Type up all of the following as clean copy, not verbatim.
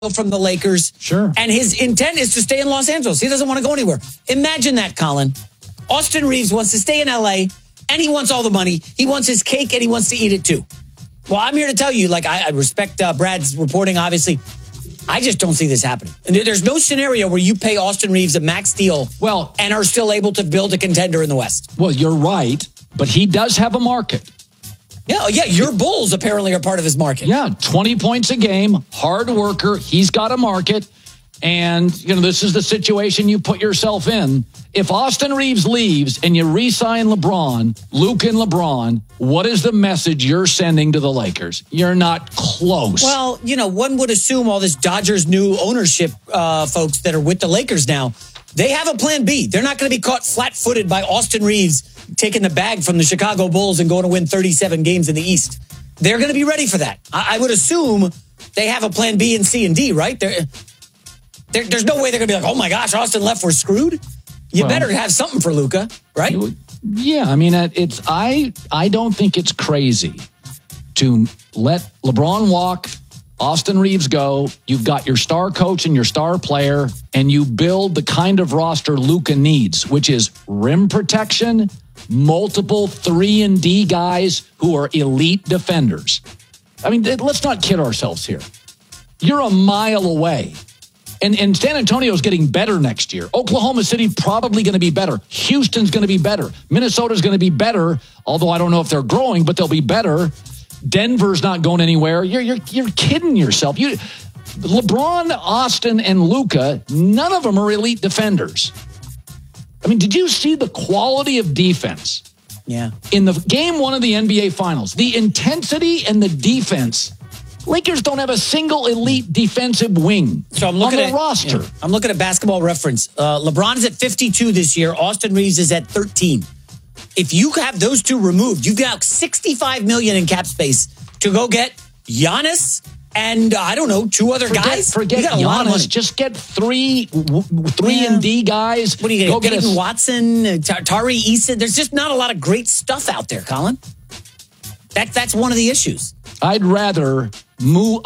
from the Lakers. Sure. And his intent is to stay in Los Angeles. He doesn't want to go anywhere. Imagine that, Colin. Austin Reeves wants to stay in LA and he wants all the money. He wants his cake and he wants to eat it too. Well, I'm here to tell you, I respect Brad's reporting, obviously. I just don't see this happening. And there's no scenario where you pay Austin Reeves a max deal and are still able to build a contender in the West. Well, you're right, but he does have a market. Yeah, your Bulls apparently are part of his market. Yeah, 20 points a game, hard worker. He's got a market. And, this is the situation you put yourself in. If Austin Reeves leaves and you re-sign LeBron, Luke and LeBron, what is the message you're sending to the Lakers? You're not close. Well, one would assume all this Dodgers new ownership folks that are with the Lakers now, they have a plan B. They're not going to be caught flat-footed by Austin Reeves taking the bag from the Chicago Bulls and going to win 37 games in the East. They're going to be ready for that. I would assume they have a plan B and C and D, right? There's no way they're going to be like, oh my gosh, Austin left, we're screwed. You better have something for Luka, right? Yeah, I don't think it's crazy to let LeBron walk, Austin Reeves go. You've got your star coach and your star player, and you build the kind of roster Luka needs, which is rim protection, multiple 3-and-D guys who are elite defenders. Let's not kid ourselves here. You're a mile away. And San Antonio's getting better next year. Oklahoma City probably going to be better. Houston's going to be better. Minnesota's going to be better, although I don't know if they're growing, but they'll be better. Denver's not going anywhere. You're kidding yourself. LeBron, Austin, and Luka, none of them are elite defenders. Did you see the quality of defense? Yeah. In the game one of the NBA Finals, the intensity and the defense. Lakers don't have a single elite defensive wing on the roster. Yeah. I'm looking at Basketball Reference. LeBron's at 52 this year. Austin Reeves is at 13. If you have those two removed, you've got $65 million in cap space to go get Giannis and, I don't know, two other guys. Forget Giannis. Just get three and D guys. What are you going to get? Peyton Watson, Tari Eason. There's just not a lot of great stuff out there, Colin. That's one of the issues. I'd rather move.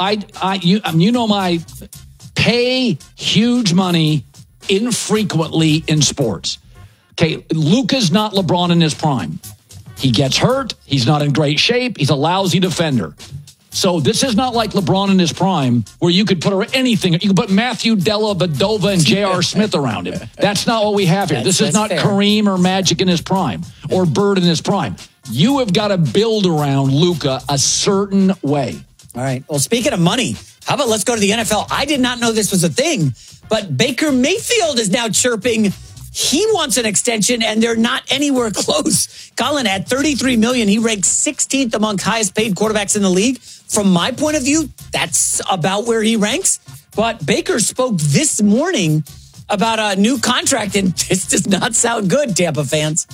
My pay huge money infrequently in sports. Okay, Luka's not LeBron in his prime. He gets hurt. He's not in great shape. He's a lousy defender. So this is not like LeBron in his prime where you could put anything. You could put Matthew Dellavedova and J.R. Smith around him. That's not what we have here. This is not fair. Kareem or Magic in his prime or Bird in his prime. You have got to build around Luka a certain way. All right. Well, speaking of money, how about let's go to the NFL? I did not know this was a thing, but Baker Mayfield is now chirping. He wants an extension, and they're not anywhere close. Colin, at $33 million, he ranks 16th among highest paid quarterbacks in the league. From my point of view, that's about where he ranks. But Baker spoke this morning about a new contract, and this does not sound good, Tampa fans.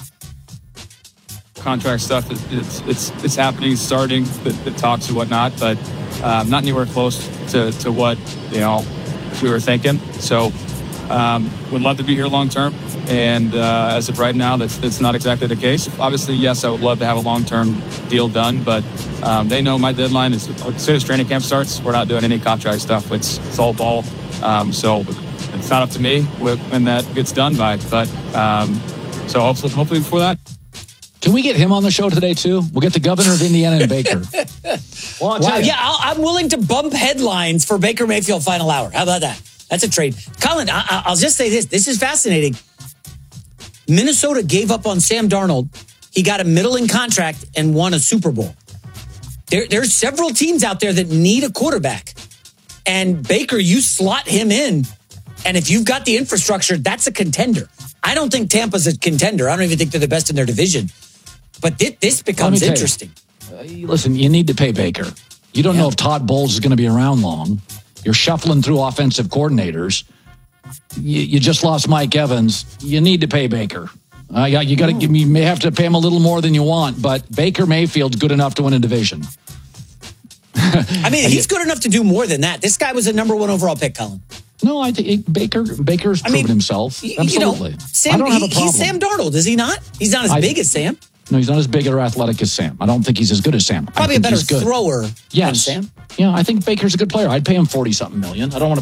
Contract stuff, it's happening, starting, the talks and whatnot, but not anywhere close to what, we were thinking. So would love to be here long term. And as of right now, that's not exactly the case. Obviously, yes, I would love to have a long-term deal done, but they know my deadline is as soon as training camp starts, we're not doing any contract stuff. It's all ball. So it's not up to me when that gets done by. But so hopefully before that. Can we get him on the show today, too? We'll get the governor of Indiana and Baker. Well, I'm willing to bump headlines for Baker Mayfield final hour. How about that? That's a trade. Colin, I'll just say this. This is fascinating. Minnesota gave up on Sam Darnold. He got a middling contract and won a Super Bowl. There's several teams out there that need a quarterback. And Baker, you slot him in. And if you've got the infrastructure, that's a contender. I don't think Tampa's a contender. I don't even think they're the best in their division. But this becomes interesting. Listen, you need to pay Baker. You don't know if Todd Bowles is going to be around long. You're shuffling through offensive coordinators. You just lost Mike Evans. You need to pay Baker. You got to give me. You may have to pay him a little more than you want, but Baker Mayfield's good enough to win a division. He's good enough to do more than that. This guy was a number 1 overall pick, Colin. No, I think Baker's proven himself. Absolutely. I don't have a problem. He's Sam Darnold, is he not? He's not as big as Sam. No, he's not as big or athletic as Sam. I don't think he's as good as Sam. Probably a better thrower than Sam. Yeah, I think Baker's a good player. I'd pay him $40-something million. I don't want to